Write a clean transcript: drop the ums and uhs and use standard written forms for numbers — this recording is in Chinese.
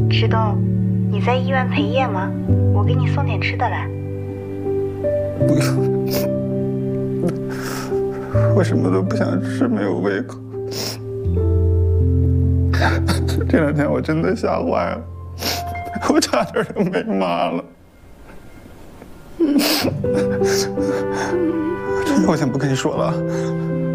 石东，你在医院陪夜吗？我给你送点吃的来。 不用，我什么都不想吃，没有胃口。这2天我真的吓坏了，我差点就没妈了。真的，我先不跟你说了。